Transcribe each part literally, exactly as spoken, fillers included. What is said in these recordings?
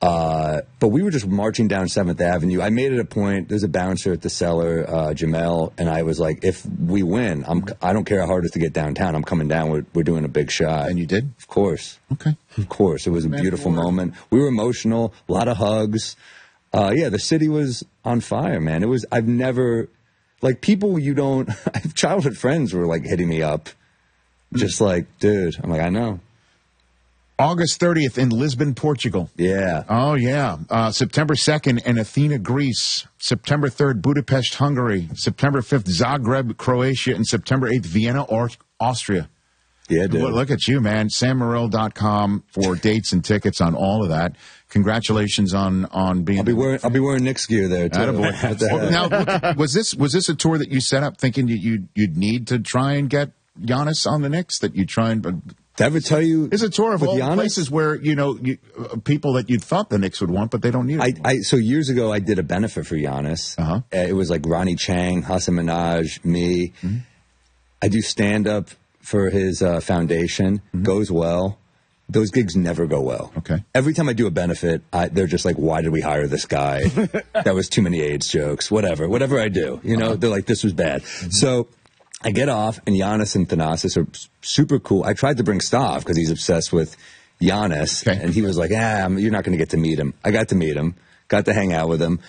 Uh, but we were just marching down seventh Avenue. I made it a point. There's a bouncer at the cellar, uh, Jamel, and I was like, if we win, I'm, I don't care how hard it is to get downtown. I'm coming down. We're, we're doing a big shot. And you did? Of course. Okay. Of course. It was a beautiful moment. We were emotional, a lot of hugs. Uh, yeah, the city was on fire, man. It was, I've never, like, people you don't, I have childhood friends were, like, hitting me up. Just like, dude, I'm like, I know. August thirtieth in Lisbon, Portugal. Yeah. Oh, yeah. Uh, September second in Athena, Greece. September third, Budapest, Hungary. September fifth, Zagreb, Croatia. And September eighth, Vienna, or Austria. Yeah, dude. Well, look at you, man. Sam Morril dot com for dates and tickets on all of that. Congratulations on, on being... I'll be wearing, I'll be wearing Knicks gear there, too. What the heck? Now, look, was this, was this a tour that you set up thinking you, you'd, you'd need to try and get Giannis on the Knicks? That you try and... Did I ever tell you... It's a tour of all Giannis? places where, you know, you, uh, people that you thought the Knicks would want, but they don't need it. I, I, so years ago, I did a benefit for Giannis. Uh-huh. Uh, it was like Ronnie Chang, Hassan Minaj, me. Mm-hmm. I do stand-up for his uh, foundation. Mm-hmm. Goes well. Those gigs never go well. Okay. Every time I do a benefit, I, they're just like, why did we hire this guy? That was too many AIDS jokes. Whatever. Whatever I do. You know, uh-huh. They're like, this was bad. Mm-hmm. So... I get off, and Giannis and Thanasis are super cool. I tried to bring Stav because he's obsessed with Giannis, okay. And he was like, ah, you're not going to get to meet him. I got to meet him, got to hang out with him,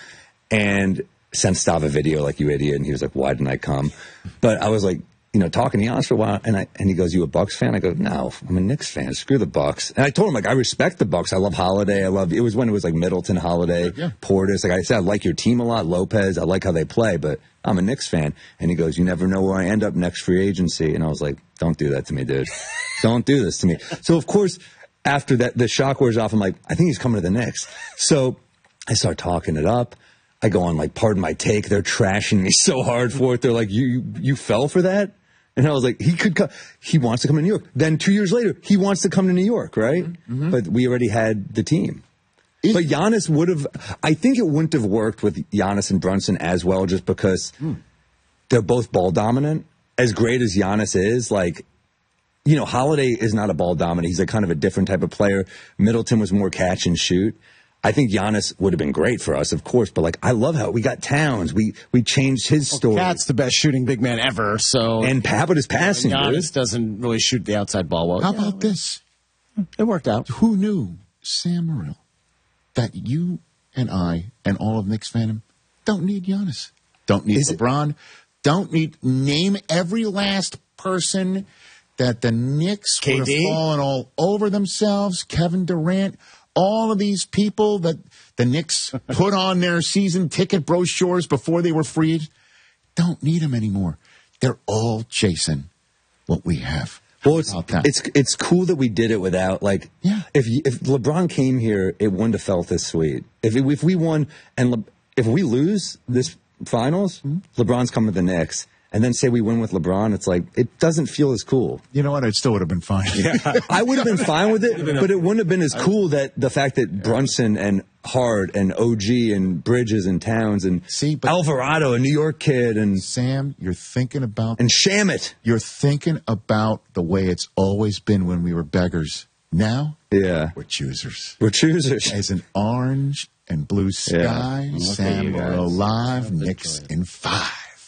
and sent Stav a video like, you idiot, and he was like, why didn't I come? But I was like, you know, talking to Giannis for a while, and I and he goes, you a Bucks fan? I go, no, I'm a Knicks fan. Screw the Bucks. And I told him, like, I respect the Bucks. I love Holiday. I love, it was when it was like Middleton, Holiday, yeah. Portis. Like I said, I like your team a lot, Lopez. I like how they play, but I'm a Knicks fan. And he goes, you never know where I end up next free agency. And I was like, don't do that to me, dude. Don't do this to me. So, of course, after that, the shock wears off. I'm like, I think he's coming to the Knicks. So I start talking it up. I go on, like, pardon my take. They're trashing me so hard for it. They're like, you, you, you fell for that? And I was like, he could come. He wants to come to New York. Then two years later, he wants to come to New York, right? Mm-hmm. But we already had the team. Is but Giannis would have, I think it wouldn't have worked with Giannis and Brunson as well, just because mm. they're both ball dominant. As great as Giannis is, like, you know, Holiday is not a ball dominant. He's a kind of a different type of player. Middleton was more catch and shoot. I think Giannis would have been great for us, of course, but like I love how we got Towns. We we changed his well, story. Cat's the best shooting big man ever. So and Habit is passing. Giannis dude. doesn't really shoot the outside ball well. How yeah. about this? It worked out. Who knew, Sam Morril, that you and I and all of Knicks fandom don't need Giannis, don't need is LeBron, it? don't need name every last person that the Knicks K D? would have fallen all over themselves. Kevin Durant. All of these people that the Knicks put on their season ticket brochures before they were freed don't need them anymore. They're all chasing what we have. Well, it's it's it's cool that we did it without like yeah. if if LeBron came here, it wouldn't have felt this sweet. If it, if we won and Le, if we lose this finals, mm-hmm. LeBron's coming to the Knicks. And then say we win with LeBron, it's like, it doesn't feel as cool. You know what? It still would have been fine. Yeah. I would have been fine with it, but it wouldn't have been as cool that the fact that Brunson and Hart and O G and Bridges and Towns and See, but Alvarado, a New York kid, and Sam, you're thinking about... And Shamet. You're thinking about the way it's always been when we were beggars. Now, yeah, we're choosers. We're choosers. As an orange and blue sky, yeah. Sam Morril live, Knicks in five.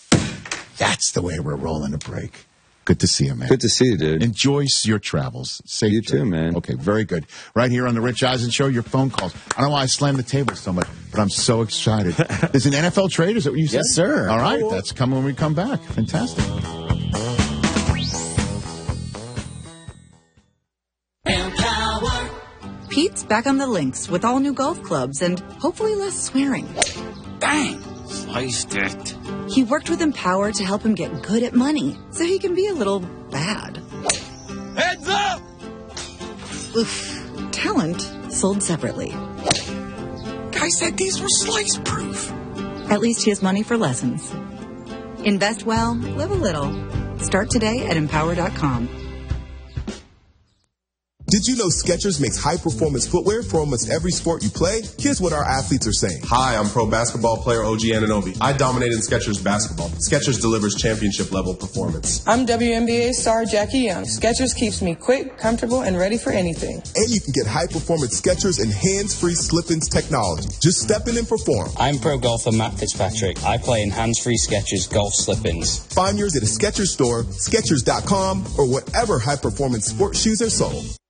That's the way we're rolling a break. Good to see you, man. Good to see you, dude. Enjoy your travels. Safe you trip. too, man. Okay, very good. Right here on the Rich Eisen Show, your phone calls. I don't know why I slammed the table so much, but I'm so excited. There's an N F L trade? Is that what you said? Yes, sir. All right, that's coming when we come back. Fantastic. Pete's back on the links with all new golf clubs and hopefully less swearing. Bang! Sliced it. He worked with Empower to help him get good at money, so he can be a little bad. Heads up! Oof. Talent sold separately. Guy said these were slice-proof. At least he has money for lessons. Invest well, live a little. Start today at empower dot com. Did you know Skechers makes high-performance footwear for almost every sport you play? Here's what our athletes are saying. Hi, I'm pro basketball player O G Anunoby. I dominate in Skechers basketball. Skechers delivers championship-level performance. I'm W N B A star Jackie Young. Skechers keeps me quick, comfortable, and ready for anything. And you can get high-performance Skechers and hands-free slip-ins technology. Just step in and perform. I'm pro golfer Matt Fitzpatrick. I play in hands-free Skechers golf slip-ins. Find yours at a Skechers store, Skechers dot com, or whatever high-performance sports shoes are sold.